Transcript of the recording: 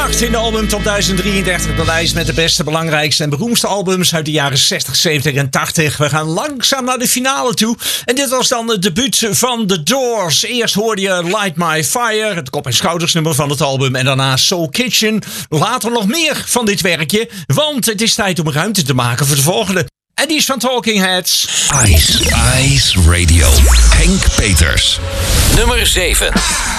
8 in de album Top 1033. De lijst met de beste, belangrijkste en beroemdste albums uit de jaren 60, 70 en 80. We gaan langzaam naar de finale toe. En dit was dan het debuut van The Doors. Eerst hoorde je Light My Fire, het kop- en schoudersnummer van het album. En daarna Soul Kitchen. Later nog meer van dit werkje. Want het is tijd om ruimte te maken voor de volgende. En die is van Talking Heads. Ice Radio. Henk Peters. Nummer 7.